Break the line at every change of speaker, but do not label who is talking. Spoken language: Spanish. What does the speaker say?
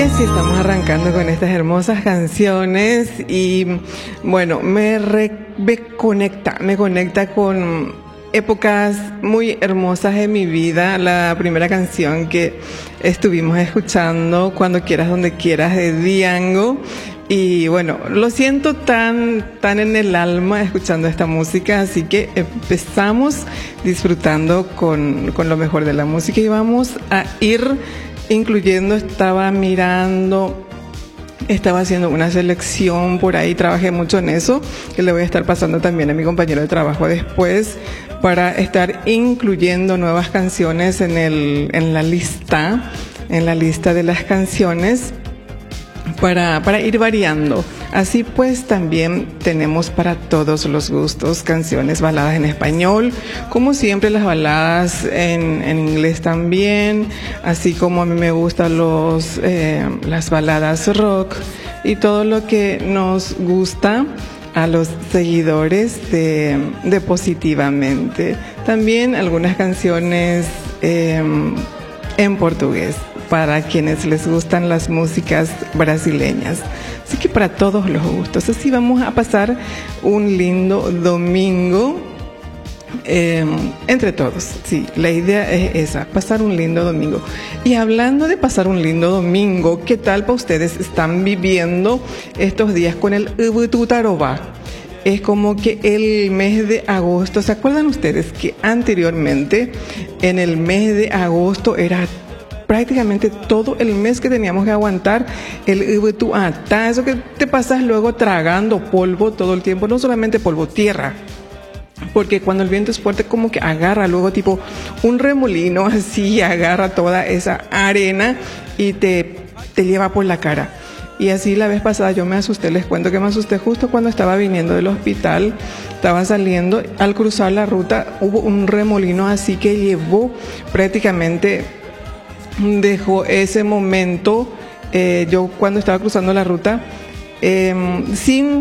lunes y estamos arrancando con estas hermosas canciones y bueno, me conecta con épocas muy hermosas de mi vida. La primera canción que estuvimos escuchando, Cuando quieras, donde quieras, de Diango. Y bueno, lo siento tan en el alma escuchando esta música, así que empezamos disfrutando con lo mejor de la música y vamos a ir incluyendo. Estaba haciendo una selección por ahí, trabajé mucho en eso, que le voy a estar pasando también a mi compañero de trabajo después, para estar incluyendo nuevas canciones en la lista de las canciones, para ir variando. Así pues, también tenemos para todos los gustos canciones, baladas en español, como siempre las baladas en inglés también, así como a mí me gustan las baladas rock y todo lo que nos gusta a los seguidores de Positivamente. También algunas canciones en portugués, para quienes les gustan las músicas brasileñas. Así que para todos los gustos. Así vamos a pasar un lindo domingo entre todos. Sí, la idea es esa, pasar un lindo domingo. Y hablando de pasar un lindo domingo, ¿qué tal para ustedes están viviendo estos días con el Ubututaroba? Es como que el mes de agosto, ¿se acuerdan ustedes que anteriormente en el mes de agosto era prácticamente todo el mes que teníamos que aguantar el Ubutuata? Eso que te pasas luego tragando polvo todo el tiempo, no solamente polvo, tierra, porque cuando el viento es fuerte como que agarra luego tipo un remolino, así agarra toda esa arena y te lleva por la cara. Y así la vez pasada yo me asusté, les cuento que me asusté justo cuando estaba viniendo del hospital, estaba saliendo, al cruzar la ruta hubo un remolino así que llevó prácticamente, dejó ese momento, yo cuando estaba cruzando la ruta, sin